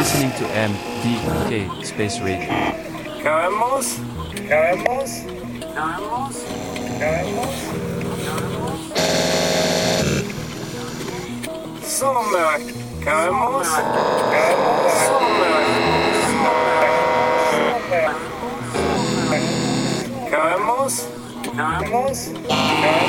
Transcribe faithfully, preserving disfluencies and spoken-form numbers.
listening to M D K Space Radio. Caemos, caemos, caemos, caemos. Sommer, caemos, caemos, sommer, sommer. Caemos, caemos, caemos.